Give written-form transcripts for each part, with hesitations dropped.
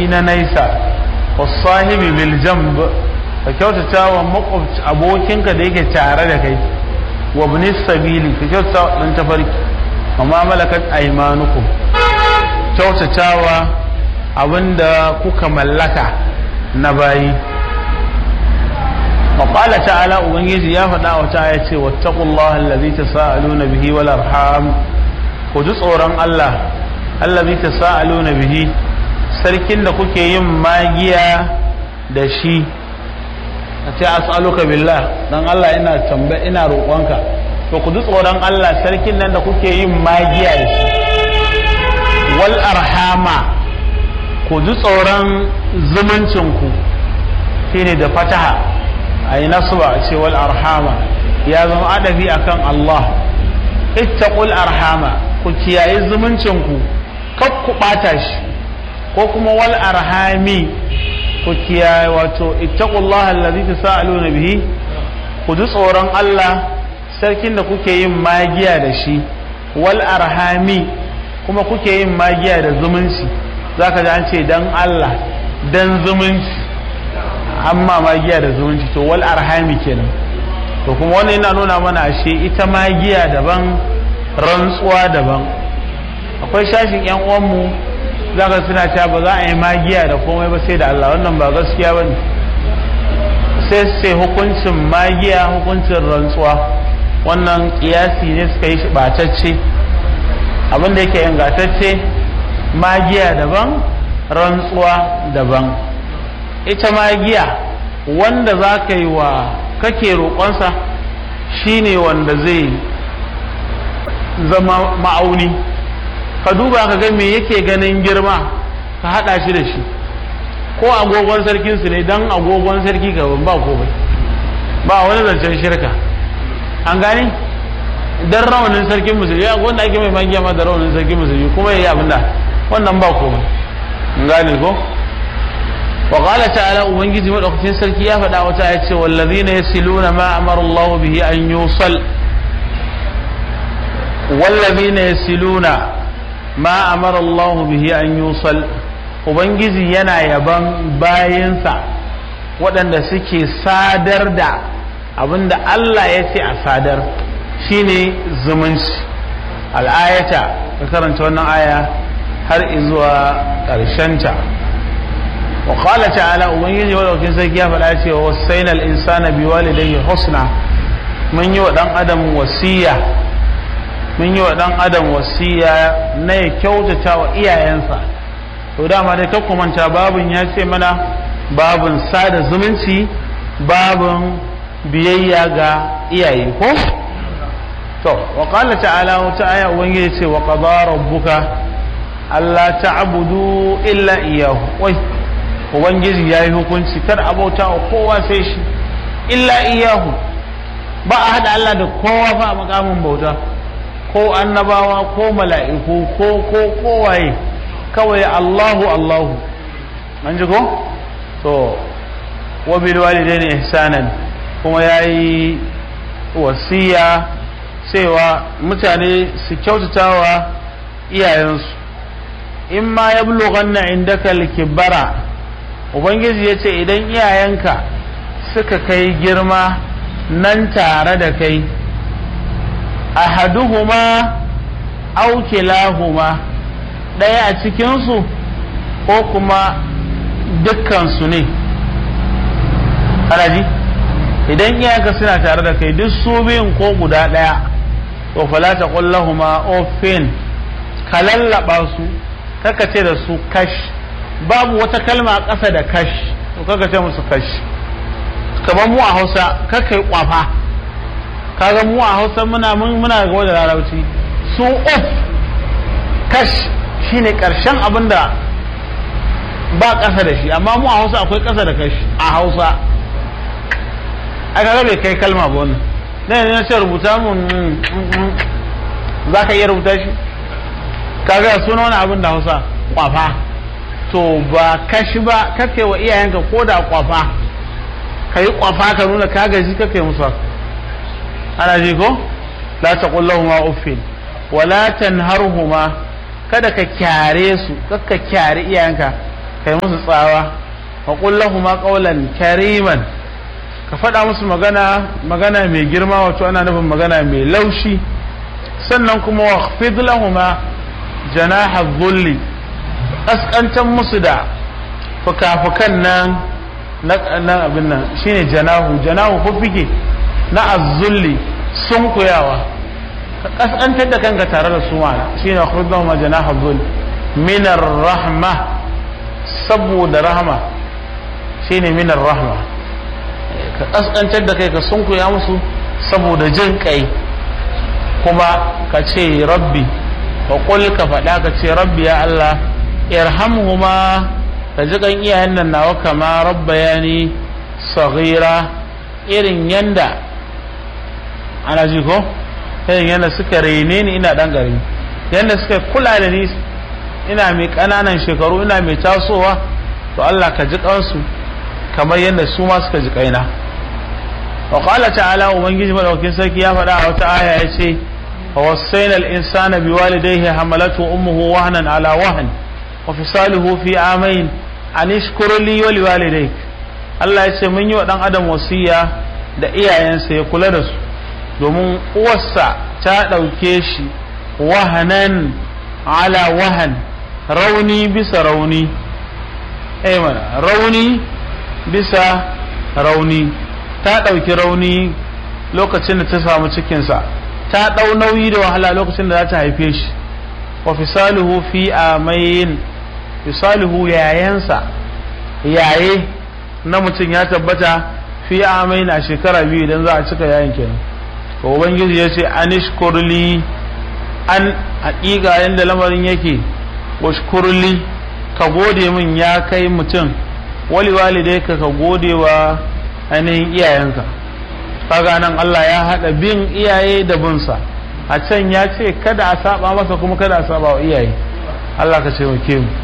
makwabci na naisa wasahibi bil jamb ka kyautata wa makwabci abokinka da yake tare da kai wa ibn sabili ka kyautata dan tafarki amma malakat aymanukum kyautatawa abinda kuka mallaka na bayi. وقال تعالى ubangiji ya faɗa wata ya ce wattaqullaha allazi tasaaluna bihi wal arham ku ji tsoron Allah allazi tasaaluna bihi sarkin da kuke yin magiya da shi a ce as'aluka billah dan Allah ina roƙonka to ku ji tsoron Allah sarkin nan da kuke yin magiya da shi wal arhama ku ji tsoron zumuncinku shine da fataha ay nasba ce wal arhama ya zama adabi akan Allah ittaqul arhama ku kiyaye zumuncin ku kar ku bata shi ko kuma wal arhami ku kiyaye wato ittaqullaha allazi tasaaluna bihi ku ji tsoron Allah sarkin da kuke yin magiya da shi wal arhami kuma kuke yin magiya da zumunci zaka ji an ce dan Allah dan zumunci amma magiya da zumunci to wal arhami kenan to kuma wannan yana nuna mana ashe ita magiya daban rantsuwa daban. Akwai shashin yan uwanmu zaka suna cewa ba za a yi magiya da komai ba sai da Allah, wannan ba gaskiya bane. sai hukuncin magiya hukuncin rantsuwa, wannan kiyasi ne suka yi shi batacce. Abinda yake ingantacce magiya daban rantsuwa daban. Ita magiya wanda za ka yi wa kake roƙonsa shine wanda zai zama ma'auni, ka duba ka ga me yake ganin girma ka hada shi da shi. Ko agogon sarkinsu ne, dan agogon sarki ka ba komai, ba wani zancen shirka, an gani. Dan rawanin sarkin musulmi wanda ake mai magiya ma da rawanin sarkin musulmi kuma yayi abinda wannan ba komai, an gane ko. wa qala ta'ala, ubangiji madaukakin sarki ya faɗa wata ya ce wallazina yasiluna ma amara Allah bihi an yusal, wallazina yasiluna ma amara Allah bihi an yusal, ubangiji yana yaban bayansa waɗanda suke sadar da abinda Allah ya ce a sadar, shine zumunci. Al'ayata ka karanta wannan aya har izuwa ƙarshenta. wa qala ta'ala, ubangiji wadaukin sarki ya faɗa cewa wasainal insana biwalidayhi husna, mun yi wa ɗan adam wasiya, mun yi wa ɗan adam wasiya na ya kyautata wa iyayensa. To dama dai kakku manta babin ya ce mana babin sada zumunci, babin biyayya ga iyaye ko. To wa qala ta'ala, wata aya ubangiji ce wa qada rabbuka alla ta'budu illa iyyahu, wai ubangiji yayi hukunci kar abauta wa kowa sai shi, illa iyyahu, ba a hada Allah da kowa fa a makamin bauta, ko annabawa ko mala'iku ko kowaye, kawai Allahu an ji ko. to wa bil walidaini ihsanan, kuma yayi wasiya cewa mutane su kyautatawa iyayensu. in ma yablughanna indaka al-kibara, ubangiji yace idan iyayenka suka kai girma nan tare da kai, ahaduhuma aw kilahuma, ɗaya a cikinsu ko kuma dukkansu ne. Haraji, idan iyayenka suna tare da kai duk su biyun ko guda ɗaya, to fala taqul lahumu uffin, ka lallaba su, kaka ce da su kash, babu wata kalma ƙasa da kash, to kaka ce musu kash. Kamar mu a Hausa kaka yi kwafa, kaga mu a Hausa muna ga da Larabci su uff kash shine karshen abin da ba ƙasa da shi, amma mu a Hausa akwai ƙasa da kashi a Hausa. Aka bai kai kalma ba wannan, dan ne sai rubuta mun za ka iya rubuta shi, kaga suna wani abin da Hausa kwafa. To ba kashi ba, kake wa iyayenka ko da kwafa, kai kwafa ka nuna ka gaji, kake musu haka. Ana ji ko? la taqul lahumu uffin wala tanharhuma, kada ka kyare su, kakka kyare iyayenka, kai musu tsawa wa qul lahumu qawlan kariman ka faɗa musu magana mai girma, wato ana nufin magana mai laushi. sannan kuma waqfid lahuma janaha dhulli, kaskantan musu da fukafukan nan na abin nan shine janahu fufike na azzulli, sunkuyawa, ka kaskantar da kanka tare da su mana shine waqfid lahuma janaha dhulli minar rahma, saboda rahma shine minar rahma, ka kaskantar da kai ka sunkuya musu saboda jin kai. kuma ka ce rabbi wa qul, ka faɗa ka ce rabbi ya Allah irhamhuma, ka ji kan iyayen nan nawa kama rabbayani saghira, irin yanda ana ji ko irin yanda suka rene ni ina dan gari, yanda suka kula da ni ina mai kananan shekaru ina mai tasowa, to Allah ka ji kansu kamar yanda su ma suka ji kaina. wa qala ta'ala, ubangiji madaukakin sarki ya faɗa a wata aya yace ووصينا الإنسان بوالديه حملته أمه وهنا على وهن وفصاله في عامين أن اشكر لي ولوالديك. Allah ya ce mun yi wa ɗan adam wasiya da iyayensa ya kula da su, domin uwarsa ta ɗauke shi wahanan ala wahan, rauni bisa rauni, rauni bisa rauni, ta ɗauki rauni lokacin da ta samu cikinsa, ta ɗau nauyi da wahala lokacin da za ta haife shi. wa fisaluhu fi amain, fisaluhu yayansa, yaye na mutum ya tabbata fi amain a shekara 2 idan za a cika yayin kenan. to ubangiji ya ce anishkurli, an haƙiƙa yanda lamarin yake, washkurli, ka gode min ya kai mutum, wali walidayka, ka gode wa ainihin iyayenka. kaga nan Allah ya hada bin iyaye da binsa, a can ya ce kada a saba masa kuma kada a saba wa iyaye. Allah ka ce muke mu.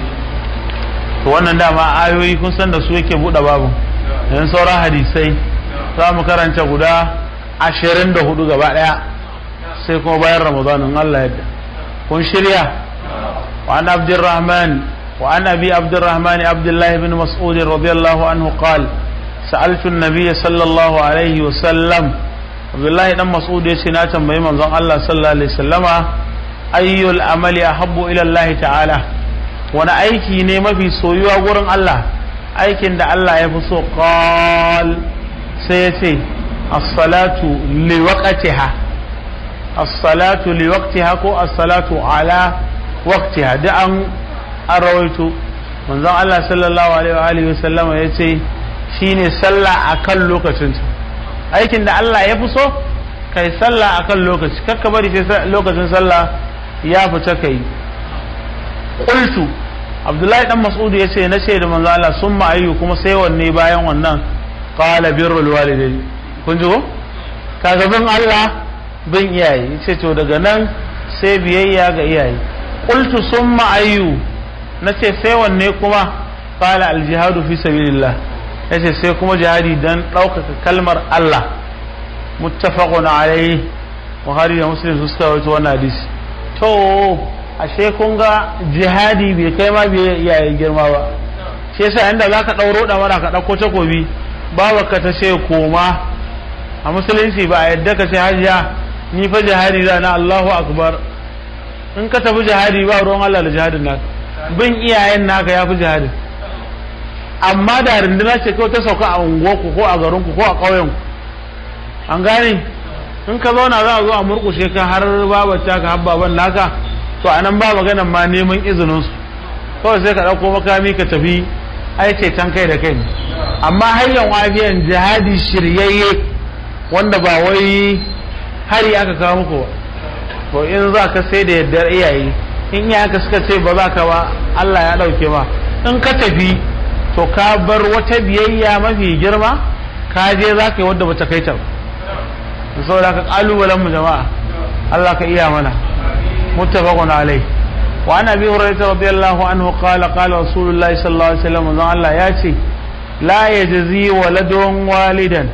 to wannan dama ayoyi kun san da su yake buɗe babu, yanzu sauran hadisai za mu karanta guda 24 gaba daya, sai kuma bayan Ramadanin Allah yadda. kun shirya? wa an Abdurrahman wa an Abi Abdurrahman Abdullah ibn Mas'ud radiyallahu anhu qala sa'altu an-nabiy sallallahu alaihi wa sallam, Abdullahi dan Mas'ud yace na tambayi manzon Allah sallallahu alaihi wasallama, ayyul amali ahabbu ila Allah ta'ala, wani aiki ne mafi soyuwa gurin Allah, aikin da Allah ya fi so? qal, sai yace as-salatu li waqtiha, as-salatu li waqtiha ko as-salatu ala waqtiha, da an rawaito manzon Allah sallallahu alaihi wa sallama yace shine sallah akan lokacinta. aikin da Allah ya fi so kai sallah akan lokaci, kakka bari sai lokacin sallah ya fita kai. qultu, Abdullahi dan Mas'ud yace na ce da manzo Allah summa ayyu, kuma sai wanne bayan wannan? qala birrul walidain. kun ji ko kaga bin Allah bin iyaye, yace to daga nan sai biyayya ga iyaye. qultu summa ayyu, nace sai wanne kuma? qala al jihadu fi sabilillah, yace sai kuma jihadi dan ɗaukaka kalmar Allah. muttafaqun alayhi, Buhari da Muslim su suka rawaito wannan hadisi. to ashe kun ga jihadi bai kai ma bai yayi girma ba, shi yasa inda zaka dauro da mara ka dauko takobi babarka ta ce koma, a musulunci ba a yadda ka ce hajiya ni fa jihadi da na Allahu akbar. in ka tafi jihadi ba ruwan Allah da jihadin naka, bin iyayen naka ya fi jihadin. amma da rinduna ce kawai ta sauka a unguwarku ko a garinku ko a ƙauyenku, an gane, in ka zauna za a zo a murƙushe ka har babata ka har baban naka, to a nan ba maganan ma neman izininsu, kawai sai ka ɗauko makami ka tafi, ai ceton kai da kai. amma hanyar wafiyan jihadi shiryayye wanda ba wai hari aka kawo muku ba, to in za ka sai da yardar iyaye, in iyayenka suka ce ba za ka ba, Allah ya ɗauke ma. in ka tafi to ka bar wata biyayya mafi girma, ka je za ka yi wadda bata kai ta ba. saboda ka kalubalen mu jama'a, Allah ka iya mana. muttafaqun alai. wa an abi hurairah radiyallahu anhu qala qala rasulullah sallallahu alaihi wasallam, Allah ya ce la yajzi waladun walidan,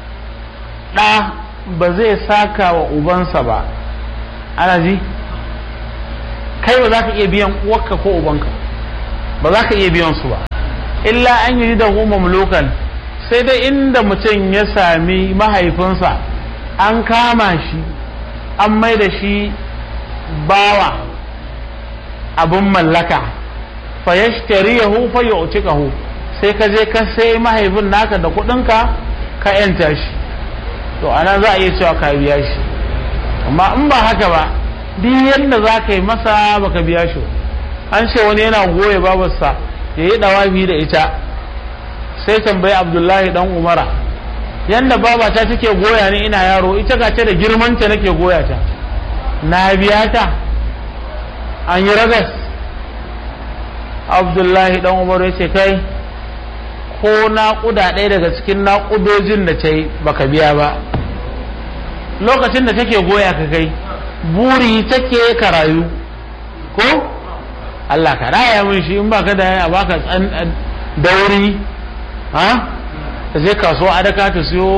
da ba zai saka wa ubansa ba. ana ji kai ba za ka iya biyan uwarka ko ubanka, ba za ka iya biyan su ba illa an yi da mamlukan sai dai inda mutum ya sami mahaifinsa an kama shi an mai da shi bawa abin mallaka fa yashtariyahu fa yu'tikahu sai ka je ka sai mahaifin naka da kudinka ka yanta shi to ana za a iya cewa ka biya shi amma in ba haka ba duk yadda za ka yi masa baka biya shi an ce wani yana goye babarsa ya yi dawafi da ita sai tambayi Abdullahi dan Umara yanda babata take goya ni ina yaro ita ga ta da girmanta nake goya ta na biya ta an yi ragas Abdullahi dan Umar ya ce kai ko naƙuda ɗaya daga cikin naƙudojin da ta yi baka biya ba lokacin da take goya ka kai buri take ka rayu ko Allah ka raya min shi in baka da a baka dauri ha ta je kasuwa adaka ta siyo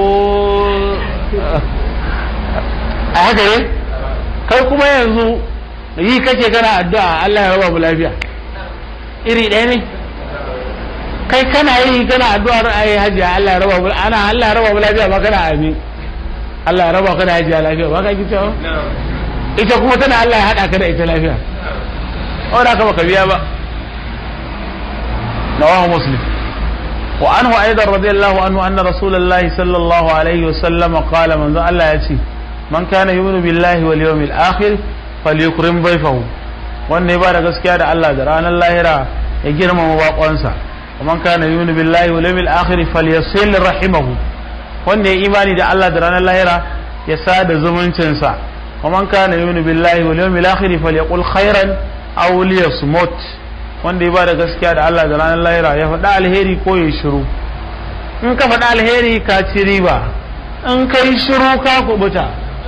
a haka ne kai kuma yanzu yi kake kana addu'a Allah ya raba mu lafiya iri ɗaya ne kai kana yi kana addu'ar ayi hajiya Allah ya raba mu Allah ya raba mu lafiya ba kana amin Allah ya raba ka da hajiya lafiya ba ka ji cewa ita kuma tana Allah ya hada ka da ita lafiya wanda ka baka biya ba rawahu muslim wa anhu aidan radiyallahu anhu anna rasulullahi sallallahu alaihi wasallam qala man Allah ya ce man kana yu'minu billahi wal yawmil akhir falyukrim dayfahu wanne ba da gaskiya da Allah da ranar lahira ya girmama bakonsa man kana yu'minu billahi wal yawmil akhir falyasil rahimahu wanda ya imani da Allah da ranar lahira ya sada zumuncinsa man kana yu'minu billahi wal yawmil akhir falyaqul khairan aw liyasmut wanda ya ba da gaskiya da Allah da ranar lahira ya faɗa alheri ko ya shiru in ka faɗa alheri ka ci riba in kai shiru ka kubuta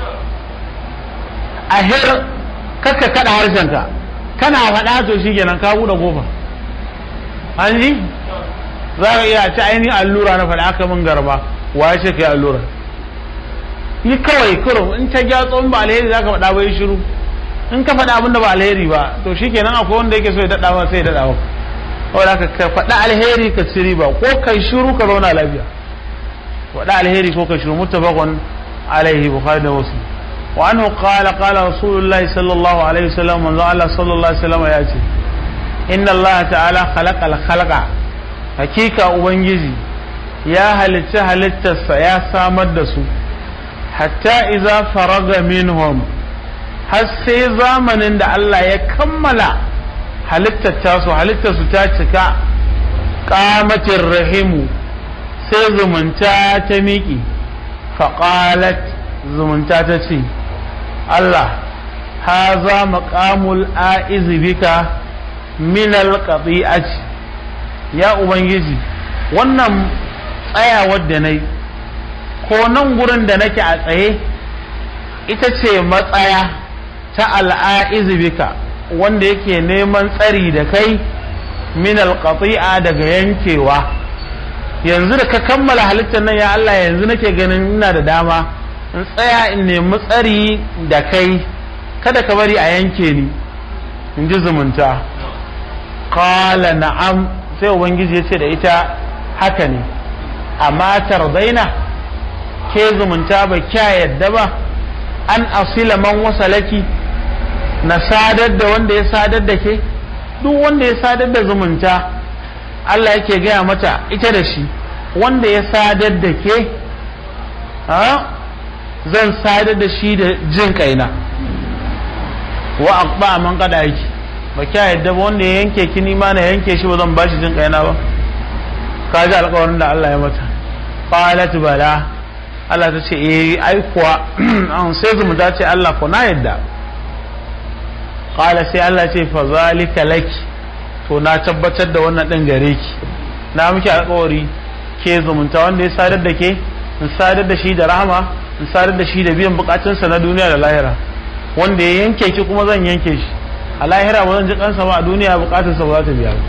ahir kakka kada harshenka kana faɗa to shikenan ka buɗe kofa an ji za ka iya ci ainihin allura na faɗa aka min garba wa ya ce ka yi allura yi kawai kurum in ta gyatso ba alheri za ka faɗa bai shiru in ka faɗa abinda ba alheri ba to shikenan akwai wanda yake so ya daɗa ba sai ya daɗa ba saboda ka faɗa alheri ka ci riba ko kai shiru ka zauna lafiya faɗa alheri ko kai shiru muttafaqun alaihi bukhari da muslim wa anhu qala rasulullahi sallallahu alaihi wasallam manzo Allah sallallahu alaihi wasallam ya ce inna Allah ta'ala khalaqal khalqa hakika ubangiji ya halitta halittarsa ya samar da su hatta idza faraga minhum har sai zamanin da Allah ya kammala halittar su ta cika qamatir rahimu sai zumunta ta miƙi faqalat zumunta ta ce Allah haza maqamul aiz bika min alqati'ati ya ubangiji wannan tsayawar da nayi ko nan gurin da nake a tsaye ita ce matsaya ta al'aiz bika wanda yake neman tsari da kai min alqati'a daga yankewa yanzu da ka kammala halittar nan ya Allah yanzu nake ganin ina da dama in tsaya in nemi tsari da kai kada ka bari a yanke ni in ji zumunta qala na'am sai ubangiji ya ce da ita haka ne amma tardaina ke zumunta ba kya yadda ba an asila man wasalaki na sadar da wanda ya sadar da ke duk wanda ya sadar da zumunta Allah yake gaya mata ita da shi wanda ya sadar da ke zan sadar da shi da jin kaina wa aqba man kada yake ba kya yadda ba wanda ya yanke ki ni ma na yanke shi ba zan bashi jin kaina ba kaji alƙawarin da Allah ya mata qalat bala Allah ta ce ai kuwa an sai zumunta ce Allah ko na yadda qala sai Allah ce fa zalika laki to na tabbatar da wannan din gare ki na miki alƙawari ke zumunta wanda ya sadar da ke in sadar da shi da rahama in sadar da shi da biyan bukatunsa na duniya da lahira wanda ya yanke ki kuma zan yanke shi a lahira ba zan ji kansa ba a duniya bukatunsa ba za ta biya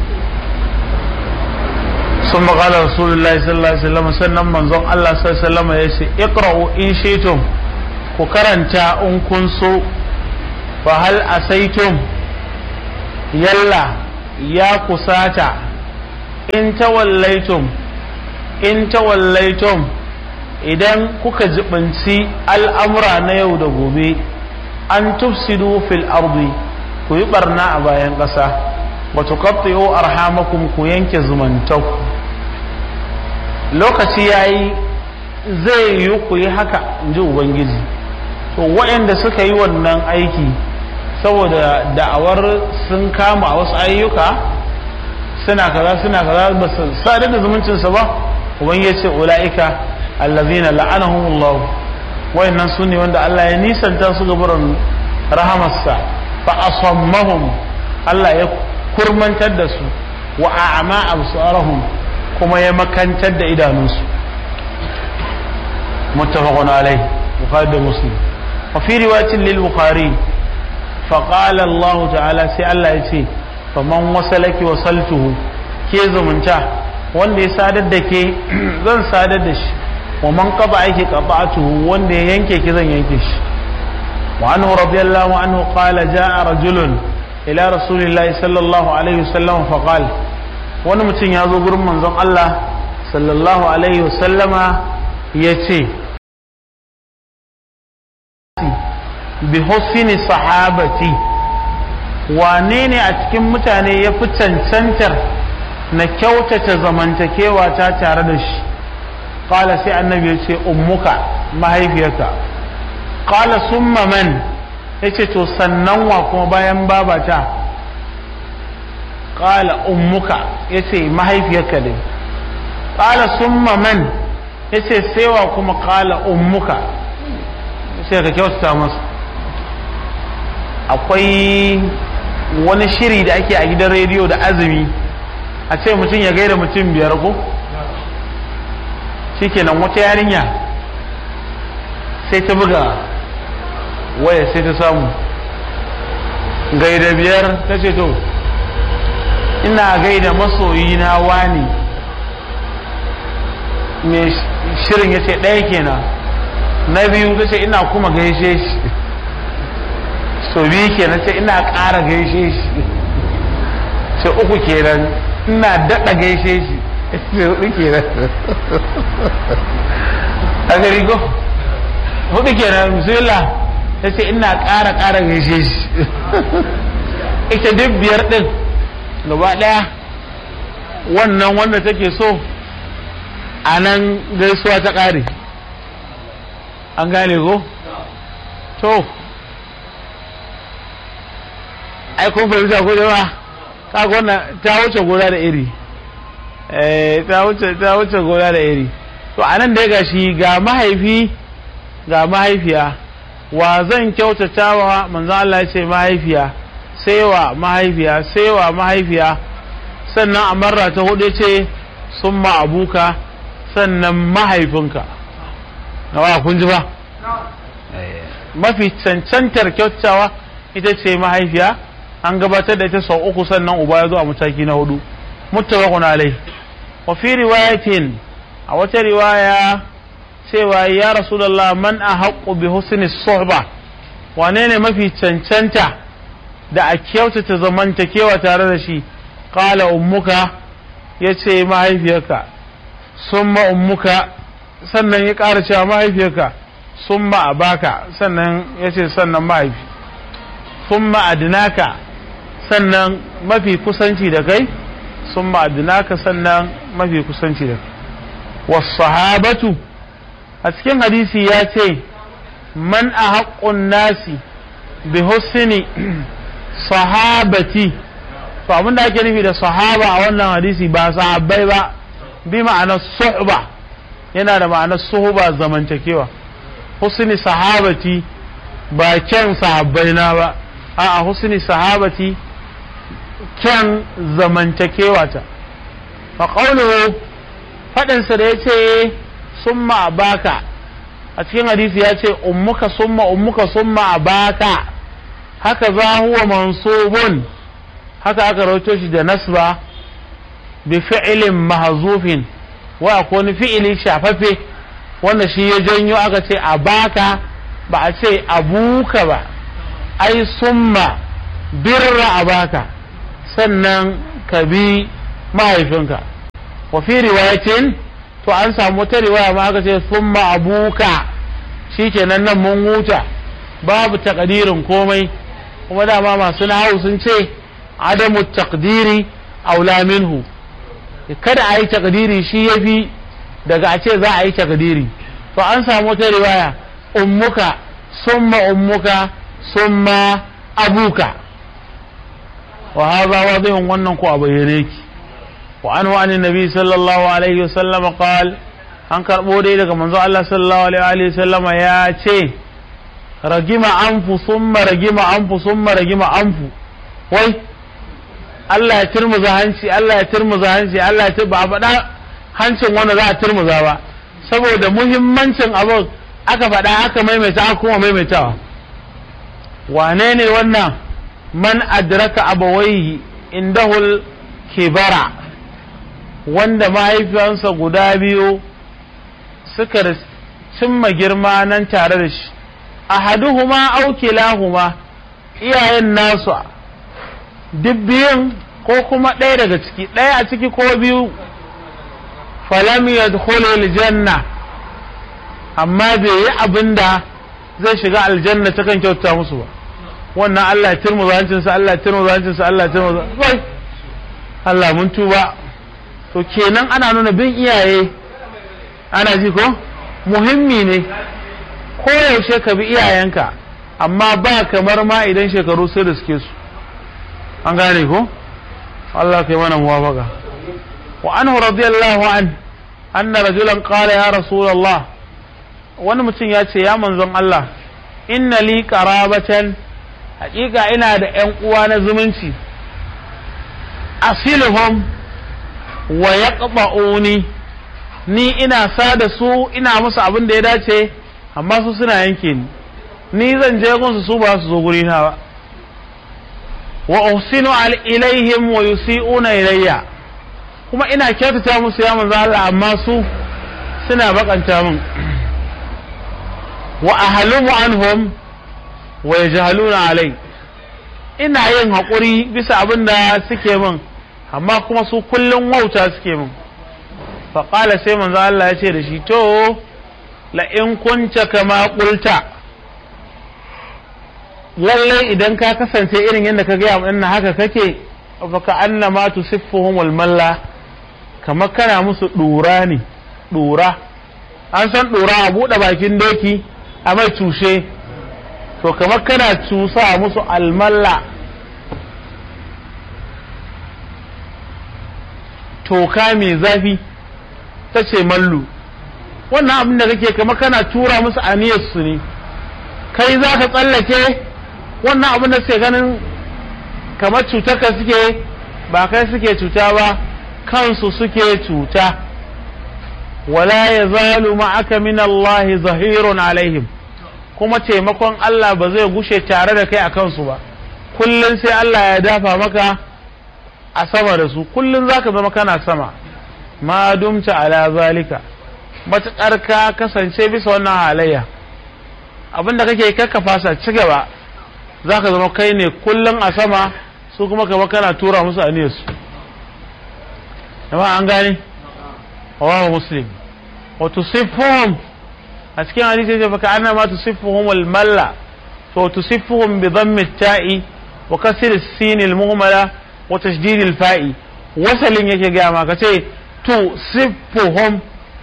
sun maƙala rasulullahi sallallahu alaihi wasallam sannan manzon Allah sallallahu alaihi wasallam ya ce iqra'u in shaytum ku karanta in kun so fa hal asaitum yalla ya kusata in tawallaitum idan kuka jibinci al'amura na yau da gobe an tufsidu fil ardi ku yi barna a bayan ƙasa wa tuqatti'u arhamakum ku yanke zumuntanku lokaci yayi zai yi ku yi haka inji ubangiji to waɗanda suka yi wannan aiki saboda da'awar sun kama a wasu ayyuka suna kaza ba su sadar da zumuncinsa ba ubangiji ce ula'ika allazina la'anahumullah wayannan su ne wanda Allah ya nisanta su gaburan rahamarsa fa asammahum Allah ya kurmantar da su wa a'ma absarahum kuma ya makantar da idanunsu muttafaqun alayhi bukhari da muslim wa fi riwayatin lil bukhari fa qala Allah ta'ala sai Allah ya ce faman wasalaki wasaltuhu ke zumunta wanda ya sadar da ke zan sadar da shi wa man qaba aiki qaba'atuhu wanda ya yanke ki zan yanke shi wa anhu radiyallahu anhu qala jaa rajulun ila rasulillahi sallallahu alaihi wasallam fa qala wani mutum ya zo gurin manzon Allah sallallahu alaihi wasallama yace bi husni sahabati wane ne a cikin mutane ya fi cancantar na kyautata zamantakewa ta tare da shi qala sai annabi ya ce ummuka mahaifiyarka qala summa man yace to sannan wa kuma bayan babata qala ummuka yace mahaifiyarka dai qala summa man yace sai wa kuma qala ummuka sai ka kyautata masa akwai wani shiri da ake a gidan rediyo da azumi a ce mutum ya gaida mutum biyar ko shikenan wata yarinya sai ta buga waya sai ta samu gaida biyar ta ce to ina gaida masoyina wani mai shirin ya ce ɗaya kenan na biyu ta ce ina kuma gaishe shi so biyu kenan sai ina ƙara gaishe shi sai uku kenan ina daɗa gaishe shi sai hudu kenan a gari ko hudu kenan bismillah ta ce ina ƙara gaishe shi ita duk biyar ɗin gaba ɗaya wannan wanda take so a nan gaisuwa ta ƙare an gane ko to ai kun fahimta ko jama'a kaga wannan ta wuce gona da iri ta wuce gona da iri to anan dai gashi ga mahaifi ga mahaifiya wa zan kyautatawa manzo Allah ya ce mahaifiya sai wa mahaifiya sai wa mahaifiya sannan a marra ta hudu ce summa abuka sannan mahaifinka nawa kun ji ba mafi cancantar kyautatawa ita ce mahaifiya an gabatar da ita sau uku sannan uba ya zo a mataki na hudu muttafaqun alai wa fi riwayatin a wata riwaya cewa ya rasulullah man ahaqqu bi husni suhba wane ne mafi cancanta da a kyautata zamantakewa tare da shi qala ummuka yace mahaifiyarka summa ummuka sannan ya ƙara cewa mahaifiyarka summa abaka sannan yace sannan mahaifi summa adnaka sannan mafi kusanci da kai summa adnaka sannan mafi kusanci da kai was sahabatu a cikin hadisi ya ce man ahaqqun nasi bi husni sahabati to abin da ake nufi da sahaba a wannan hadisi ba sahabbai ba bi ma'anar suhba yana da ma'anar suhba zamantakewa husni sahabati ba kyan sahabbai na ba a'a husni sahabati kyan zamantakewa ta fa qawluhu fadin sa da yace summa abaka a cikin hadisi yace ummuka summa abaka haka za huwa mansubun haka aka rawaito shi da nasba bi fi'lin mahzufin wa akwai fi'ili shafaffe wanda shi ya janyo aka ce abaka ba a ce abuka ba ai summa birra abaka sannan ka bi mahaifinka. wa fi riwayatin to an samu wata riwaya ma aka ce thumma abuka, shikenan nan mun huta babu takdirin komai. kuma dama masu nahawu sun ce adamu taqdiri aula minhu, kada a yi takdiri shi yafi daga a ce za a yi takdiri. to an samu wata riwaya ummuka summa abuka, wa hadha wadihun, wannan ko a bayyane ki. wa anhu an nabi sallallahu alaihi wasallam qal, an karbo dai daga manzo Allah sallallahu alaihi wasallam ya ce ragima anfu summa ragima anfu summa ragima anfu. wai Allah ya turmuza hanci, Allah ya turmuza hanci, Allah ya ba faɗa hancin wanda za a turmuza ba, saboda muhimmancin abu aka faɗa aka maimaita aka kuma maimaitawa. wane ne wannan? man adraka abawaihi indahul kibara, wanda mahaifiyansa guda biyu suka cimma girma nan tare da shi. ahaduhuma aw kilahuma, iyayen nasu duk biyun ko kuma ɗaya daga ciki, ɗaya a ciki ko biyu. falam yadkhulul janna, amma bai yi abinda zai shiga aljanna ta kan kyauta musu ba. wannan Allah ya turmuza hancinsa, Allah ya turmuza hancinsa, Allah ya turmuza. Allah mun tuba. to kenan ana nuna bin iyaye, ana ji ko muhimmi ne, ko yaushe ka bi iyayenka, amma ba kamar ma idan shekaru sai da suke su. an gane ko? Allah kai mana muwafaka. wa anhu radiyallahu an anna rajulan qala ya rasulullah, wani mutum ya ce ya manzon Allah, inna li qarabatan, hakika ina da ƴan uwa na zumunci, asiluhum wa yaqba'uni, ni ina sada su, ina musu abin da ya dace, amma su suna yanke ni zan je gunsu, su ba su zo guri na ba. wa uhsinu ilaihim wa yusi'una ilayya, kuma ina kyautata musu ya manzo Allah, amma su suna bakanta min. wa ahlumu anhum wa yajhaluna alai, ina yin haƙuri bisa abin da suke min, amma kuma su kullum wauta suke min. faƙala sai manzo Allah ya ce da shi, to la in kunta kama qulta, lallai idan ka kasance irin yadda ka gaya mun haka kake, fa ka annama tusiffuhum wal malla, kamar kana musu dura ne. dura, an san dura, a buɗe bakin doki a mai tushe, to kamar kana cusa musu almalla, toka mai zafi, ta ce mallu. wannan abin da kake kamar kana tura musu aniyarsu ne, kai za ka tsallake wannan abin da suke ganin kamar cutarka suke, ba kai suke cuta ba, kansu suke cuta. wala yazalu ma'aka min Allah zahirun alaihim, kuma taimakon Allah ba zai gushe tare da kai a kansu ba, kullun sai Allah ya dafa maka a sama da su, kullun zaka zama kana sama. ma dumta ala zalika, matuƙar ka kasance bisa wannan halayya, abinda kake kakkafa sa ci gaba, zaka zama kai ne kullun a sama, su kuma kama kana tura musu aniyarsu. amma an gane rawahu Muslim. wa tusiffuhum, a cikin hadisi ya baka anna ma tusiffuhum al malla, to tusiffuhum bi dhammi ta'i wa kasr as-sin al muhmala wa tashdid al fa'i. wasalin yake ga ma kace tusiffuhum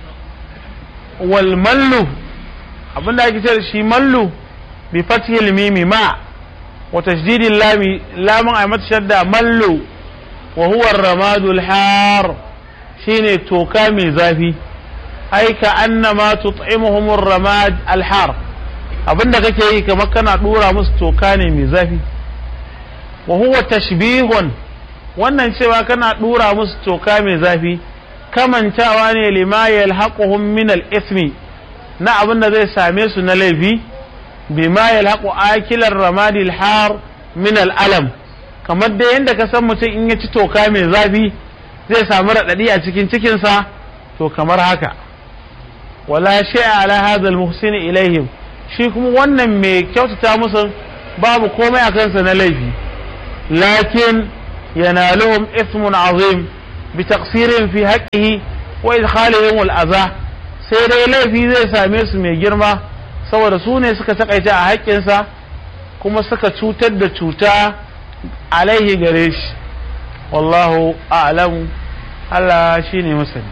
wal mallu, abinda ake ce shi mallu bi fathi al mim ma wa tashdid al lam, lamun ay mata shadda mallu, wa huwa ar-ramadu al har, shine toka mai zafi. ai ka annama tut'imuhum ar-ramad al-har, abinda kake yi kamar kana dura musu toka ne mai zafi. wa huwa tashbihun, wannan cewa kana dura musu toka mai zafi kamantawa ne lima yalhaquhum min al-ithmi, na abinda zai same su na laifi, bima yalhaqu akilar ramadi al-har min al-alam, kamar da yanda ka san mutum in ya ci toka mai zafi zai samu radadi a cikin cikinsa, to kamar haka. wala shay'a ala hadha al-muhsin ilaihim, shi kuma wannan mai kyautata musu babu komai a kansa na laifi. lakin yanaluhum ismun azim bi taqsirin fi haqqihi wa idkhalihim al-adha sai dai laifi zai same su mai girma saboda su ne suka takaita a haƙƙinsa kuma suka cutar da cuta alaihi gare shi wallahu a'lamu Allah shine masani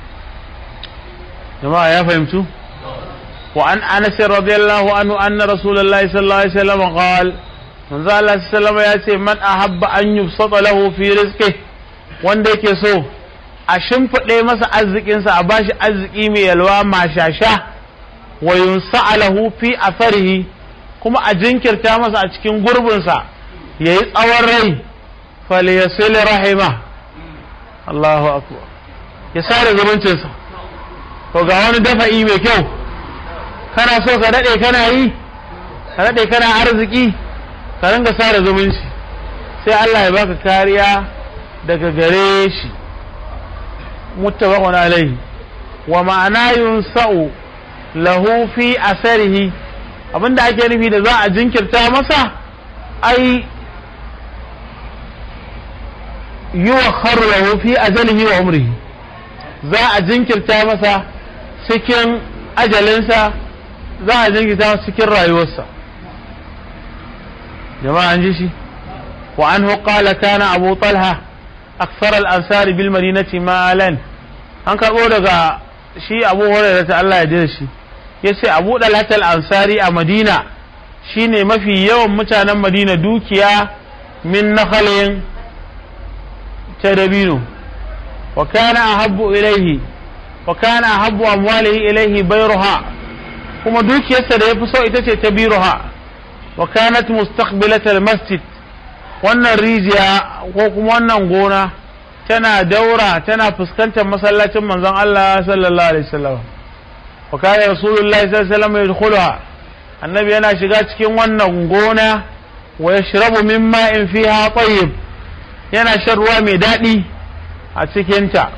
jama'a ya fahimtu wa an Anas radiyallahu anhu anna rasulullahi sallallahu alaihi wasallam qala manzo Allah sallallahu ya ce man ahabba an yubsata lahu fi rizqi wanda yake so a shimfide masa arzikin sa a bashi arziki mai yalwa mashasha wa yunsa lahu fi atharihi kuma a jinkirta masa a cikin gurbin sa yayi tsawon rai falyasil rahima Allahu akbar ya sare zumuncin sa to ga wani dafa'i mai kyau kana so ka dade kana yi ka dade kana arziki ka ringa sare zumunci sai Allah ya baka kariya daga gare shi muttafaqun alayhi wa ma'ana yunsa'u lahu fi asarihi abinda ake nufi da za a jinkirta masa ai yuwakhkharu lahu fi ajalihi wa umrihi za a jinkirta masa cikin ajalinsa za a jinkirta masa cikin rayuwarsa jama'a an ji shi wa anhu qala kana Abu Talha akthar al-ansari bil madinati malan an karbo daga shi Abu Hurairah ta Allah ya jira shi yace Abu Talha al-ansari a Madina shine mafi yawan mutanen Madina dukiya min nakhalin tadabinu wa kana ahabbu ilayhi wa kana ahabbu amwalihi ilayhi bayruha kuma dukiyarsa da yafi so ita ce tabiruha wa kanat mustaqbilatal masjid wannan rijiya ko kuma wannan gona tana daura tana fuskantar masallacin manzon Allah sallallahu alaihi wasallam wa kana rasulullahi sallallahu alaihi wasallam yadkhuluha annabi yana shiga cikin wannan gona wa yashrabu min ma'in fiha tayyib yana shan ruwa mai dadi a cikin ta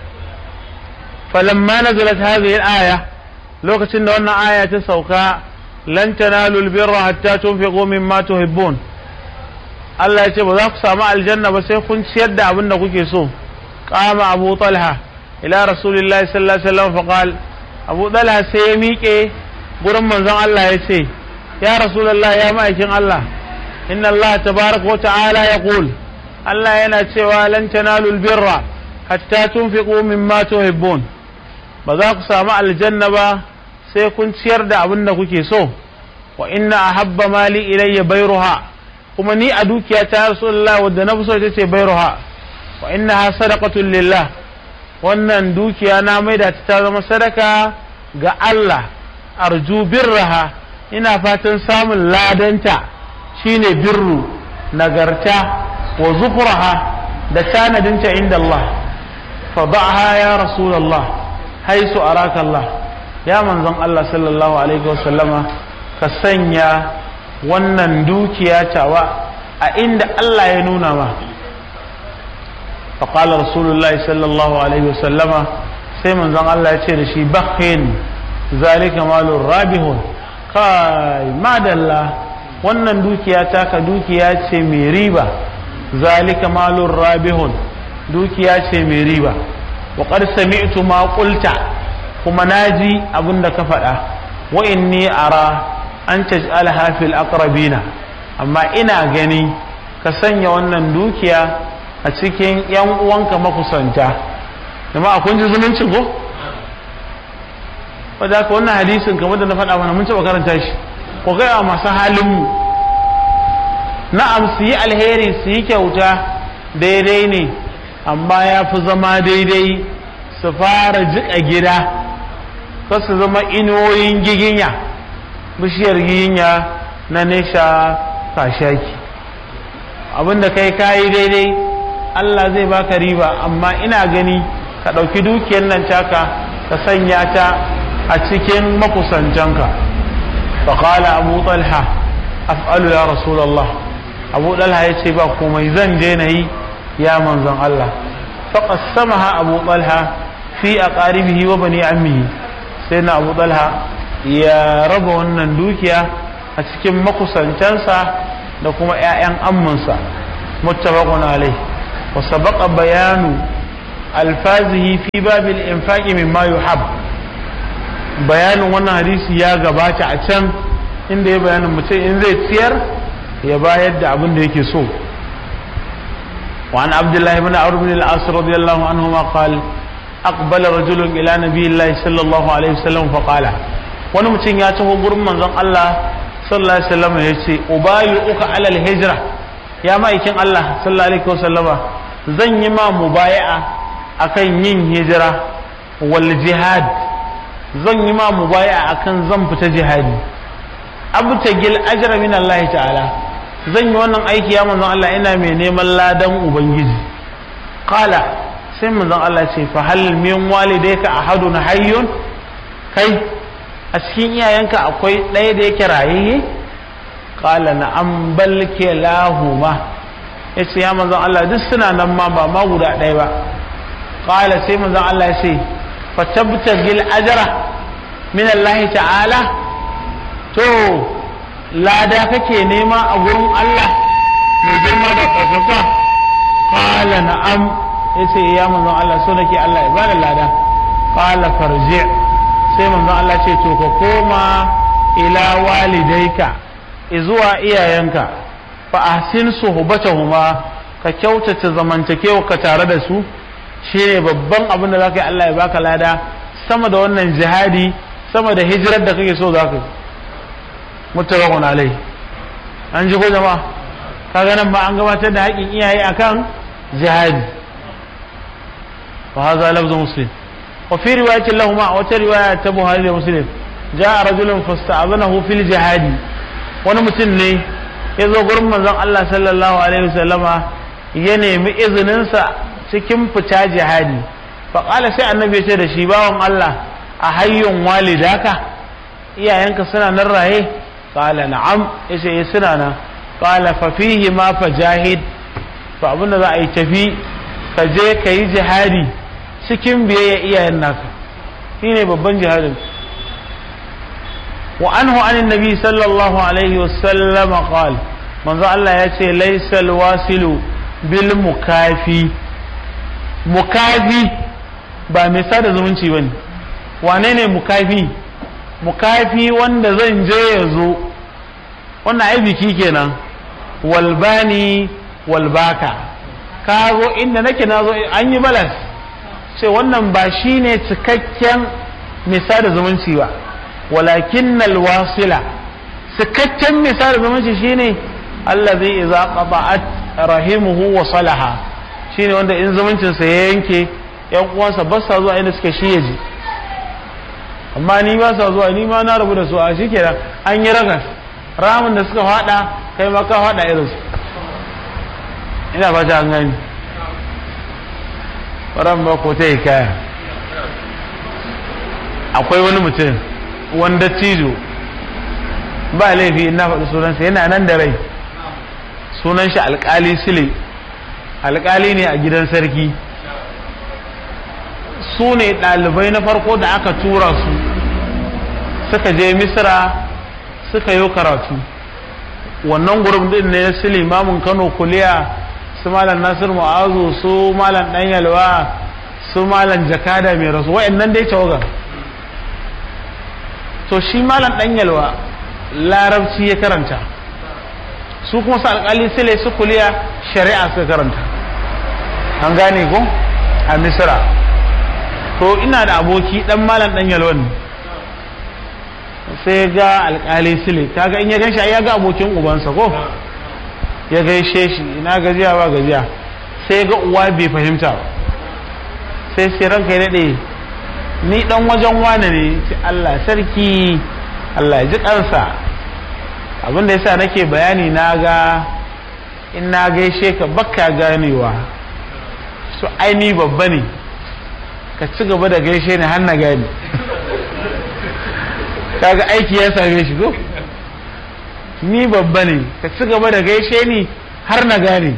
falamma nazalat hadhihi al-aya lokacin da wannan aya ta sauka lan tanalul birra hatta tunfiqu mimma tuhibbun Allah ya ce ba za ku samu aljanna ba sai kun ciyar da abin da kuke so qama Abu Talha ila rasulillahi sallallahu alaihi wasallam faqal Abu Talha sai ya miƙe gurin manzon Allah ya ce ya rasulullahi ya ma'aikin Allah inna Allah tabaaraka wa ta'ala yaqul Allah yana cewa lan tanalul birra hatta tunfiqu mimma tuhibbun ba za ku samu aljanna ba sai kun ciyar da abin da kuke so wa inna ahabba mali ilayya bayruha kuma ni a dukiya ta rasulullah wadda na so ita ce bayruha wa innaha sadaqatun lillah wannan dukiya na maida ta zama sadaka ga Allah arju birraha ina fatan samun ladanta shine birru nagarta wa zufraha da tanadinta inda Allah fa ba'ha ya rasulullah haisu araka Allah ya manzon Allah sallallahu alaihi wasallama ka sanya wannan dukiya tawa a inda Allah ya nuna ma fa qala rasulullahi sallallahu alaihi wasallama sai manzon Allah ya ce da shi bakhin zalika malur rabihun kai madalla wannan dukiya taka dukiya ce mai riba zalika malur rabihun dukiya ce mai riba wa qad sami'tu ma qulta kuma naji abinda ka faɗa wa inni ara an taj'alha fil aqrabina amma ina gani ka sanya wannan dukiya a cikin yan uwanka makusanta kuma kun ji zumuncin ko wanda ka wannan hadisin kamar da na faɗa mana mun taɓa karanta shi ko ga masu halin mu na'am su yi alheri su yi kyauta daidai ne amma ya fi zama daidai su fara jiƙa gida su zama inuwoyin giginya bishiyar giginya na nesha kashaki abinda kai kayi daidai Allah zai baka riba amma ina gani ka ɗauki dukiyar nan taka ka sanya ta a cikin makusantanka faƙala Abu Talha af'alu ya Rasulallah Abu Talha ya ce ba komai zan daina yi ya manzon Allah faqassamaha Abu Talha fi aqaribihi wa bani ammihi sai na Abu Talha ya raba wannan dukiya a cikin makusantansa da kuma ƴaƴan amminsa muttafaqun alayh wa sabaqa bayanu alfazihi fi babil infaqi mimma yuhab. Bayanin wannan hadisi ya gabata a can inda ya bayanin mutum in zai ciyar ya bayar da abin da yake so. وعن عبد الله بن عمرو بن العاص رضي الله عنهما قال أقبل رجل إلى نبي الله صلى الله عليه وسلم فقال wani mutum ya taho gurin manzon Allah sallallahu alaihi wasallam ya ce ubayuka alal hijra, ya ma'aikin Allah sallallahu alaihi wasallam zan yi ma mubaya'a akan yin hijira wal jihad, zan yi ma mubaya'a akan zan fita jihadi, abtagil ajra min Allah ta'ala, zan yi wannan aiki ya manzon Allah ina mai neman ladan ubangiji. Qala sai manzon Allah ce fa hal min walidayka ahadun hayyun, kai a cikin iyayenka akwai ɗaya da yake raye? Qala na'am bal kilahuma, yace ya manzon Allah duk suna nan ma ba ma guda ɗaya ba. Qala sai manzon Allah ya ce fa tabtagil ajra min Allah ta'ala, to lada kake nema a gurin Allah mai girma da ƙarfafa? Qala na'am, yace ya manzon Allah so nake Allah ya bani lada. Qala farji, sai manzon Allah ce to ka koma ila walidaika, zuwa iyayenka, fa ahsin suhbatahuma, ka kyautata zamantakewa ka tare da su, shine babban abin da zaka yi Allah ya baka lada sama da wannan jihadi, sama da hijirar da kake so zaka yi. Muttafaqun alai. An ji ko jama'a, kaga nan ba an gabatar da haƙin iyaye akan jihadi. Wa hadha lafzu Muslim. Wa fi riwayatin lahumma, wata riwaya ta Buhari da Muslim, ja'a rajulun fasta'adhanahu fil jihadi, wani mutum ne ya zo gurin manzon Allah sallallahu alaihi wasallama ya nemi izinin sa cikin fita jihadi. Fa qala sai annabi ya ce da shi, bawan Allah, a hayyun walidaka, iyayenka suna nan raye? Qala na'am, yace suna nan. Qala fa fihi ma fajahid, to abinda za a yi tafi ka je ka yi jihadi cikin biyayya iyayen naka, shine babban jihadin. Wa anhu anin nabi sallallahu alaihi wasallam qala, manzo Allah ya ce laysal wasilu bil mukafi, mukafi ba mai sada zumunci bane. Wane ne mukafi? Mukafi wanda zan je ya zo, wannan ai biki kenan. Walbani walbaka, ka zo inda nake na zo an yi balas, ce wannan ba shi ne cikakken misa da zumunci ba. Walakin alwasila, cikakken misa da zumunci shine allazi idza qata'at rahimuhu wa salaha, shine wanda in zumuncinsa ya yanke yan uwansa ba sa zuwa inda suke shi yaji, amma ni ba sa zuwa, ni ma na rabu da su, a shikenan an yi ragas, ramin da suka fada kai ma ka fada irinsu. Ina fata an gani. Ran ba ko ta yi kaya. Akwai wani mutum wanda tijo ba laifi ina faɗi sunansa, yana nan da rai, sunan shi alƙali Sile, alƙali ne a gidan sarki. Su ne ɗalibai na farko da aka tura su suka je Misra suka yi karatu. Wannan gurbin din ne su limamin Kano Kuliya, su malam Nasir Mu'azu, su malam Dan Yalwa, su malam Jakada mai rasu, wa'annan dai tawagar. To shi malam Dan Yalwa larabci ya karanta, su kuma su alƙali Sile su Kuliya shari'a suka karanta. An gane ko a Misra. To ina da aboki dan malam Dan Yalwa ne, sai ga alƙali Sile, kaga in ya gan shi ya ga abokin ubansa ko, ya gaishe shi, ina gajiya ba gajiya, sai ga uwa bai fahimta ba, sai ranka ya daɗe, ni dan wajen wane ne? Ce Allah sarki, Allah ya ji ƙansa, abinda yasa nake bayani na ga in na gaishe ka baka ganewa, su aini babba ne, ka ci gaba da gaishe ni har na gane. Kaga aiki ya same shi ko, ni babba ne, ka ci gaba da gaishe ni har na gane.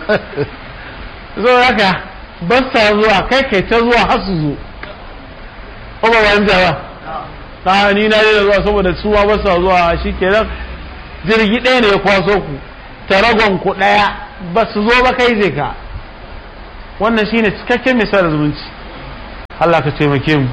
Zo haka ba sa zuwa, kai ta zuwa har su zo, ko ba wanda ba, ta ni na da zuwa saboda suwa ba sa zuwa, shi kenan jirgi ɗaya ne ya kwaso ku, taragon ku ɗaya ba su zo ba kai je ka. Wannan shine cikakken misalin zumunci. Allah ka taimake mu.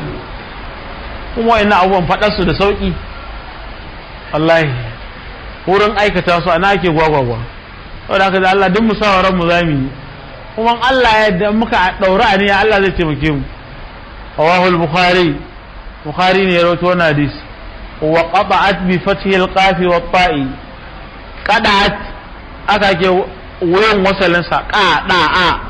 Kuma ina abubuwan faɗar su da sauƙi. Wallahi wurin aikata su ana ake gwagwagwa. Saboda haka da Allah duk musawaran mu zamu yi. Kuma Allah ya yarda muka daura ne Allah zai taimake mu. Rawahul Bukhari ne ya rawaito wannan hadisi. Wa qata'at bi fathi al-qaf wa ta'i. Qada'at aka ke wurin wasalin sa qada'a.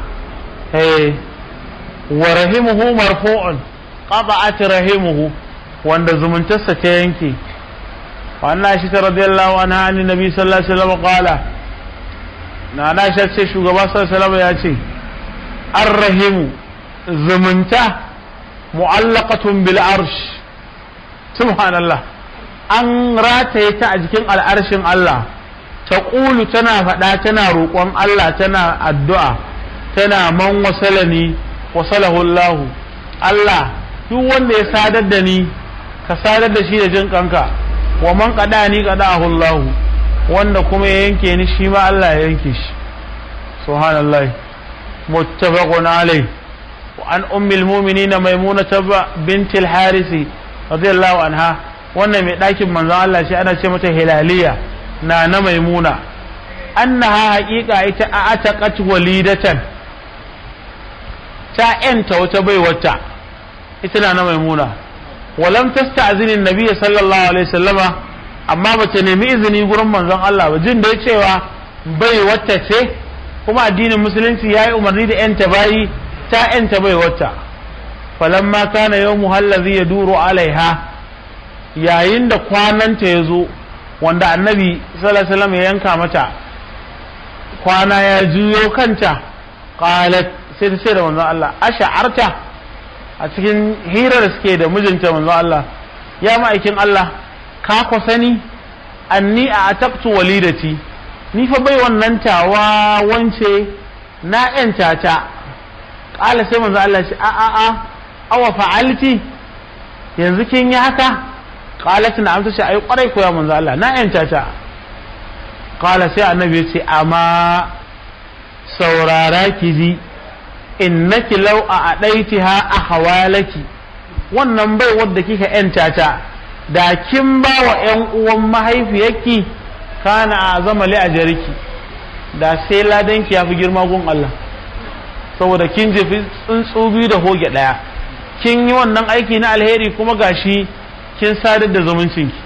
Wa rahimuhu marfu'un. Qata'at rahimuhu wanda zumuntarsa ta yanke. Wa anna Aisha radiyallahu anha an nabi sallallahu alaihi wasallam qala na Aisha ce shugaba sallallahu alaihi wasallam ya ce ar-rahimu zumunta mu'allaqatun bil arsh. Subhanallah, an rataye ta a jikin al'arshin Allah, ta ƙulu tana faɗa tana roƙon Allah tana addu'a tana man wasalani wasalahu Allah. Allah duk wanda ya sadar da ni ka sadar da shi da jin kanka, wa man qadani qadahu Allah, wanda kuma ya yanke ni shi ma Allah ya yanke shi. Subhanallah. Muttafaqun alayh. Wa an ummil mu'minin Maimunah bint al-Harith radiyallahu anha, wannan mai ɗakin manzon Allah shi ana ce mata Hilaliya na Maimuna, annaha haqiqa ita ataqat walidatan, ta yanta wata baiwata ita na Maimuna. Walam tasta'zini an-nabiy sallallahu alaihi wasallama, amma bata nemi izini gurin manzon Allah ba, jin da cewa baiwata ce kuma addinin musulunci yayi umarni da yanta bayi, ta yanta baiwata. falamma kana yawmu allazi yaduru alaiha, yayin da kwananta yazo wanda annabi sallallahu alaihi wasallam ya yanka mata kwana ya juyo kanta, qalat sai ta ce da manzon Allah ash'arta, a cikin hirar suke da mijinta manzon Allah, ya ma'aikin Allah ka ko sani anni a ataqtu walidati, ni fa bai wannan tawa wance na yanta ta. Qala sai manzon Allah shi a awa fa'alti, yanzu kin yi haka? Qalat na'am, ta ce ai kwarai ko ya manzo Allah na yanta ta. Qala sai annabi ya ce amma saurara ki ji, innaki law a'daitiha ahwalaki, wannan bai wadda kika yanta ta da kin ba wa ƴan uwan mahaifiyarki kana azama li ajriki, da sai ladanki ya fi girma gun Allah, saboda kin jefi tsuntsu biyu da hoge daya, kin yi wannan aiki na alheri kuma gashi kin sadar da zumuncinki.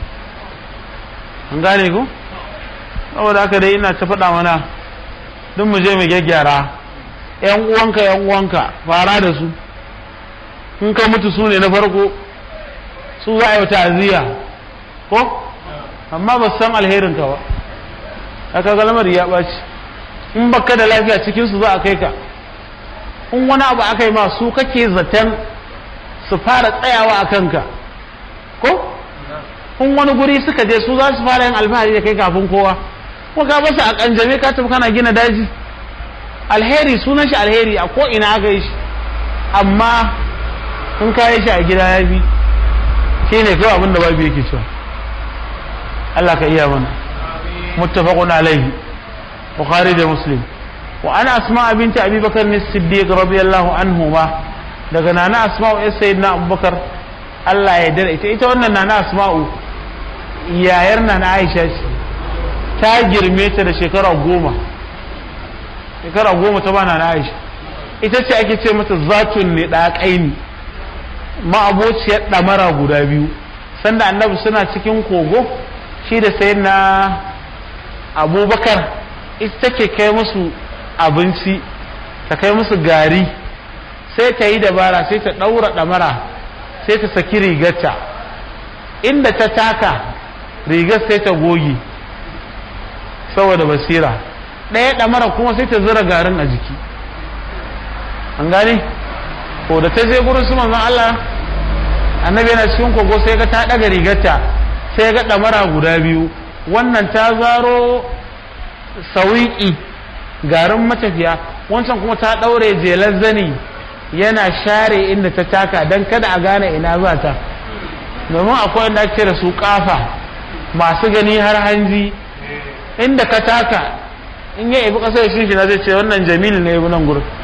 An gane ku? Saboda haka dai ina ta faɗa mana duk mu je mu gyaggyara. Yan uwanka fara da su, in ka mutu su ne na farko, su za a yi ta'aziyya ko, amma ba san alherin ka ba, aka ga lamari ya ɓaci. In baka da lafiya cikin su za a kai ka, in wani abu aka yi ma su kake zaton su fara tsayawa a kanka ko, in wani guri suka je su za su fara yin alfahari da kai kafin kowa, ko ka basu a kanjame ka tafi kana gina daji. Alheri sunan shi alheri a ko ina aka yi shi, amma in ka yi shi a gida ya fi shi ne kawai abinda babu yake cewa. Allah ka iya mana. Muttafaqun alaihi, Bukhari da Muslim. Wa ana Asma binti Abi Bakar as-Siddiq radiyallahu anhuma, daga nana Asma'u ya sayyidina Abubakar Allah ya yarda ita wannan nana Asma'u yayar nana Aisha ce, ta girme ta da shekara 10 ta ba nana Aisha. Ita ce ake ce mata zatun ne da kaini, ma'abociyar damara guda biyu. Sanda annabi suna cikin kogo, shi da sayyidina Abubakar ita take kai musu abinci, ta kai musu gari, sai ta yi dabara sai ta ɗaura ɗamara, sai ta saki rigarta, inda ta taka rigar sai ta goge saboda basira, ɗaya ɗamara kuma sai ta zura garin a jiki. An gane? Ko da ta je gurin su manzon Allah, annabi yana cikin kogo sai ga ta ɗaga rigarta, sai ga ɗamara guda biyu, wannan ta zaro sawiki garin matafiya, wancan kuma ta ɗaure jelar zani yana share inda ta taka don kada a gane ina za ta. Domin akwai wanda ake da su kafa, masu gani har hanji, inda ka taka in ya ibi ƙasa ya shi na zai ce wannan Jamil ne ibi nan gurin.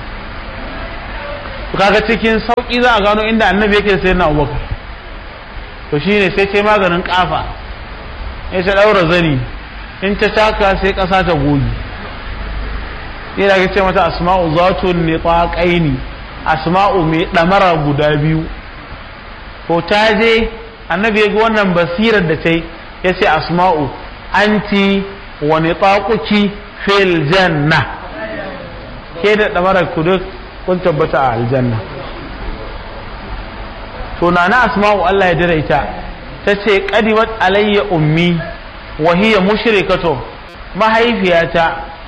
Kaga cikin sauƙi za a gano inda annabi yake sai na Abubakar. To shine sai ce maganin ƙafa, ya ta ɗaura zani, in ta taka sai ƙasa ta goge. Yana ga ce mata Asma'u zatun nitaqaini, Asma'u mai ɗamara guda biyu. Ko ta je annabi ya ga wannan basirar da ta yi, ya ce Asma'u anti wa nitaquki fil janna, ke da ɗamarar ku duk kun tabbata a aljanna. To na Asma'u Allah ya dira ita, ta ce qadimat alayya ummi wa hiya mushrikatu, mahaifiyata